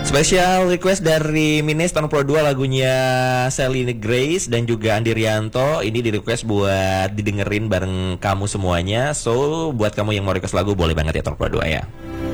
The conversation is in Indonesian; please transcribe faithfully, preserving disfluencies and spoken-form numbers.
Special request dari Mines tahun Pro dua lagunya Sally Grace dan juga Andi Rianto. Ini di request buat didengerin bareng kamu semuanya. So buat kamu yang mau request lagu boleh banget ya Talk Pro dua ya.